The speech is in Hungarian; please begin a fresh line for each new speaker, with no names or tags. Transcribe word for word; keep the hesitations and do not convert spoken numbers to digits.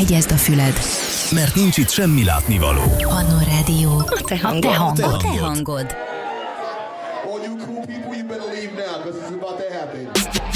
hegyezd a füled,
mert nincs itt semmi látnivaló.
Annó Rádió.
A te hangod.
A te hangod.
A
A
te
te
hangod.
hangod.
All you cool people, you better leave now, because it's about to happen.